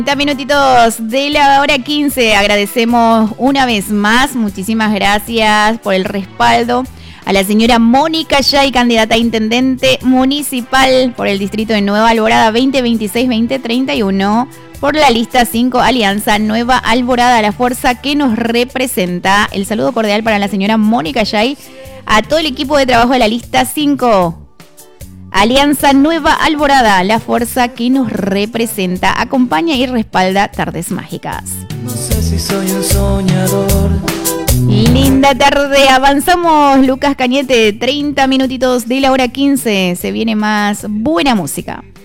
30 minutitos de la hora 15. Agradecemos una vez más. Muchísimas gracias por el respaldo a la señora Mónica Yay, candidata a intendente municipal por el distrito de Nueva Alborada 2026-2031, por la lista 5, Alianza Nueva Alborada, la fuerza que nos representa. El saludo cordial para la señora Mónica Yay, a todo el equipo de trabajo de la lista 5. Alianza Nueva Alborada, la fuerza que nos representa, acompaña y respalda Tardes Mágicas. No sé si soy un soñador. Linda tarde, avanzamos, Lucas Cañete, 30 minutitos de la hora 15, se viene más buena música.